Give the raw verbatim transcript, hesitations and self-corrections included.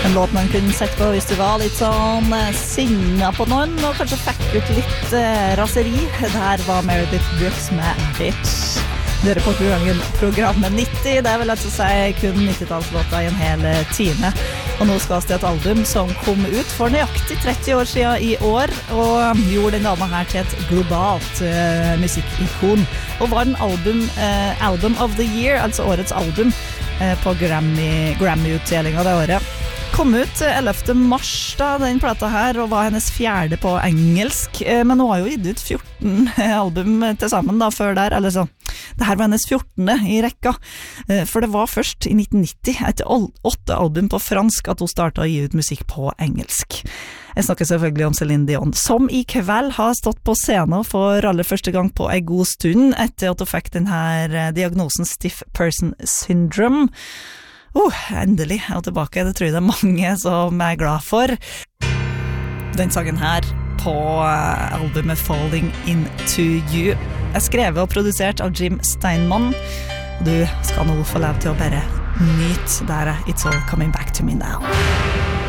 En låt man kunne sett på hvis du var litt sånn sinna på noen, og kanskje fikk ut litt eh, raseri. Der var Meredith Brooks med Bitch. Dere på programmet, programmet nitti, det vil altså si kun nittitallslåta i en hel time. Og nå skal vi til et album som kom ut for nøyaktig tretti år siden i år, og gjorde den dama her til et globalt uh, musikkikon. Og var den album, uh, album of the year, altså årets album, uh, på Grammy, Grammy-utdelingen det året. Kom ut ellevte mars da, den plata her, og var hennes fjerde på engelsk, men hun har jo gitt ut fjorten album til sammen da, før der, eller sånn. Det her var hennes fjortende i rekka, for det var først i nitten nitti, etter åtte album på fransk, at hun startet å gi ut musikk på engelsk. Jeg snakker selvfølgelig om Celine Dion, som i kveld har stått på scenen for aller første gang på en god stund, etter at hun fikk den her diagnosen Stiff Person Syndrome. Oh, endelig er hun tilbake, det tror jeg det er mange som er glad for. Den sangen her på albumet Falling Into You er skrevet og produsert av Jim Steinman. Du skal nå få lov til å bare nyte der It's All Coming Back to Me Now.